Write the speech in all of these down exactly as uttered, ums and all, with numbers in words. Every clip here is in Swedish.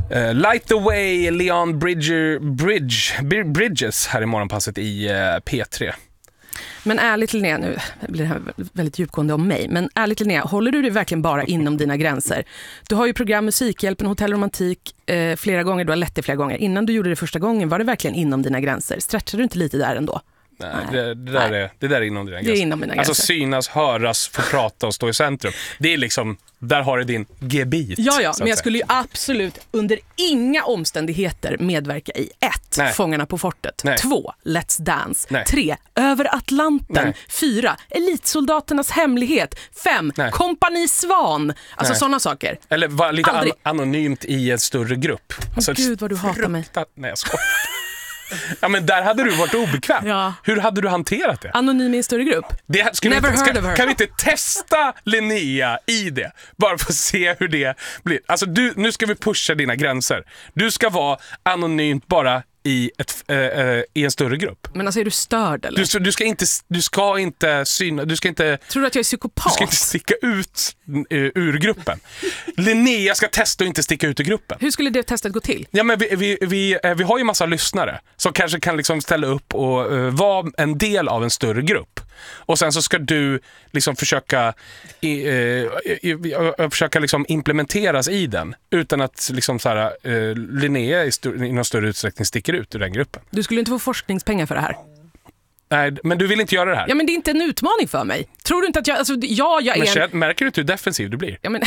Uh, Light the Way, Leon Bridger, Bridge, Bridges här i morgonpasset i uh, P tre. Men ärligt Linnea, nu blir det här väldigt djupgående om mig, men ärligt Linnea, håller du dig verkligen bara inom dina gränser? Du har ju program Musikhjälpen, Hotell Romantik eh, flera gånger, du har lett det flera gånger. Innan du gjorde det första gången, var det verkligen inom dina gränser? Stretchade du inte lite där ändå? Nej, Nej. Det, det, där är, det där är inom dina gränser. Det är inom mina gränser. Alltså synas, höras, få prata och stå i centrum. Det är liksom, där har du din gebit. Ja, ja, men jag skulle ju absolut under inga omständigheter medverka i ett, Nej. Fångarna på fortet. Nej. Två, Let's Dance. Nej. Tre, Över Atlanten. Nej. Fyra, Elitsoldaternas hemlighet. Fem, Nej. Kompani Svan. Alltså sådana saker. Eller var lite an- Aldrig. anonymt i en större grupp. Alltså, Gud vad du hatar mig. Nej, jag skojar. Ja, men där hade du varit obekväm. Ja. Hur hade du hanterat det? Anonym i en större grupp. Det ska Never vi, heard ska, of her. Kan vi inte testa Linnea i det? Bara för att se hur det blir. Alltså du, nu ska vi pusha dina gränser. Du ska vara anonymt bara i, ett, äh, äh, i en större grupp. Men alltså är du störd eller? Du, du ska inte du ska inte syna, du ska inte Tror du att jag är psykopat? Du ska inte sticka ut uh, ur gruppen. Linnea ska testa att inte sticka ut ur gruppen. Hur skulle det testet gå till? Ja, men vi, vi, vi, vi har ju massa lyssnare som kanske kan liksom ställa upp och uh, vara en del av en större grupp. Och sen så ska du liksom försöka i, uh, i, uh, försöka liksom implementeras i den utan att liksom så här, uh, Linnea i, st- i någon större utsträckning sticker ut ur den gruppen. Du skulle inte få forskningspengar för det här. Nej, men du vill inte göra det här. Ja, men det är inte en utmaning för mig. Tror du inte att jag... Alltså, ja, jag är... Men en... märker du inte hur defensiv du blir? Ja, men...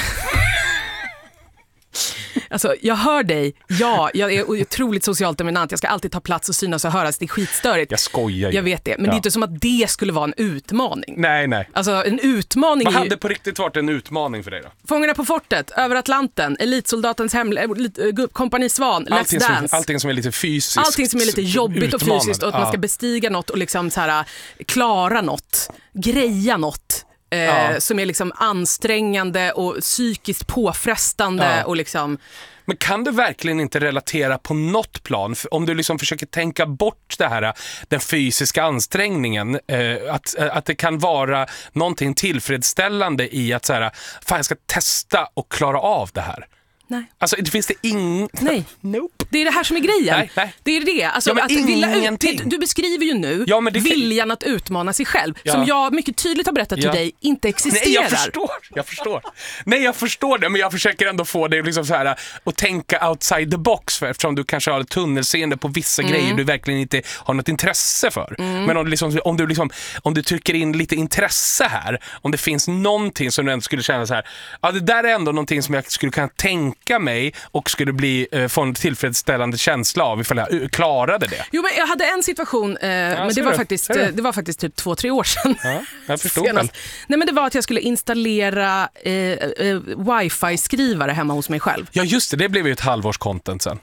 Alltså, jag hör dig. Ja, jag är otroligt socialt dominant. Jag ska alltid ta plats och synas och höras. Det är skitstörigt. Jag skojar ju. Jag vet det. Men ja. det är inte som att det skulle vara en utmaning. Nej, nej. Alltså, en utmaning Vad är hade ju... på riktigt varit en utmaning för dig då? Fångarna på fortet, Över Atlanten, Elitsoldatens hemlighet, Kompani Svan, Let's allting Dance. Som, allting som är lite fysiskt. Allting som är lite jobbigt och fysiskt och att ja. man ska bestiga något och liksom så här, klara något, greja något. Eh, ja. Som är liksom ansträngande och psykiskt påfrestande ja. och liksom... Men kan du verkligen inte relatera på något plan? Om du liksom försöker tänka bort det här, den fysiska ansträngningen, eh, att, att det kan vara någonting tillfredsställande i att så här, fan jag ska testa och klara av det här. Nej. Alltså det finns det ing... Nej. Nope. Det är det här som är grejen. Nej, nej. Det är det. Alltså, Ja, men att vilja ut, ingenting. du beskriver ju nu Ja, men det kan- viljan att utmana sig själv. Ja. Som jag mycket tydligt har berättat Ja. till dig inte existerar. Nej, jag förstår. Jag förstår. Nej, jag förstår det, men jag försöker ändå få dig liksom så här att tänka outside the box, för eftersom du kanske har ett tunnelseende på vissa Mm. grejer du verkligen inte har något intresse för. Mm. Men om du liksom om du liksom om du trycker in lite intresse här, om det finns någonting som du ändå skulle känna så här, ja det där är ändå någonting som jag skulle kunna tänka mig och skulle bli eh, få en tillfredsställande känsla av ifall jag uh, klarade det. Jo, men jag hade en situation, eh, men det ser var, du, faktiskt, ser du. eh, det var faktiskt typ två, tre år sedan. Ja, jag förstår väl. Senast. Nej, men det var att jag skulle installera eh, eh, wifi-skrivare hemma hos mig själv. Ja just det, det blev ju ett halvårs content sen.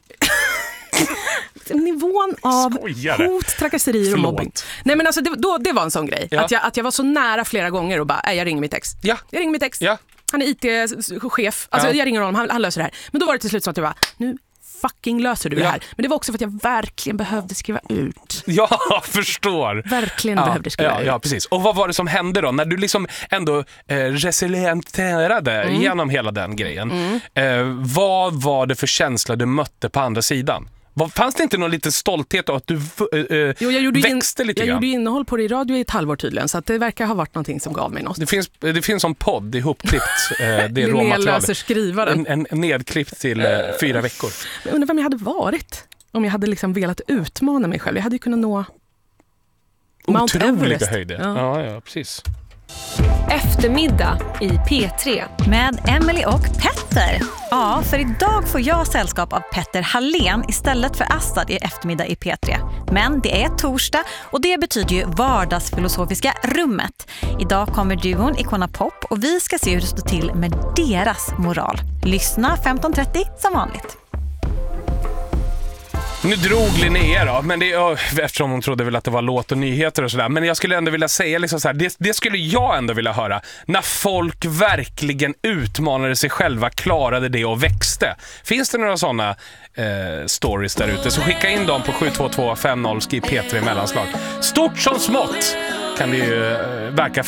Nivån av Skojare. hot, trakasserier och Förlåt. mobbing. Nej, men alltså det, då, det var en sån grej. Ja. Att, jag, att jag var så nära flera gånger och bara, nej, jag ringer mitt ex. Ja. Jag ringer mitt ex. Ja. Han är I T-chef. Alltså Ja. jag ringer honom, han, han löser det här. Men då var det till slut så att jag bara, nu fucking löser du det Ja. här. Men det var också för att jag verkligen behövde skriva ut. Ja, förstår. Verkligen Ja, behövde skriva ja, ut. ja, precis. Och vad var det som hände då? När du liksom ändå eh, resilienterade Mm. genom hela den grejen. Mm. Eh, vad var det för känsla du mötte på andra sidan? Vad, fanns det inte någon liten stolthet av att du eh, Jo, jag gjorde växte in, lite jag grann? gjorde innehåll på det i radio i ett halvår tydligen. Så att det verkar ha varit någonting som gav mig något. Det finns, det finns en podd ihopklippt. Eh, det är Linnea råmaterialet. löser skrivaren. En, en nedklippt till eh, fyra veckor. Jag undrar vem jag hade varit. Om jag hade liksom velat utmana mig själv. Jag hade ju kunnat nå Mount Otroliga Everest. höjder. Ja. Ja, ja, precis. Eftermiddag i P tre. Med Emily och Petter. Ja, för idag får jag sällskap av Petter Hallén istället för Assad i eftermiddag i P tre. Men det är torsdag och det betyder ju vardagsfilosofiska rummet. Idag kommer duon Icona Pop och vi ska se hur det står till med deras moral. Lyssna femton trettio som vanligt. Nu drog Linnea då, men det, ja, eftersom hon trodde väl att det var låt och nyheter och sådär. Men jag skulle ändå vilja säga liksom så här, det, det skulle jag ändå vilja höra. När folk verkligen utmanade sig själva, klarade det och växte. Finns det några sådana eh, stories där ute, så skicka in dem på sju två två fem noll, skriv P tre mellanslag. Stort som smått kan det ju eh, verka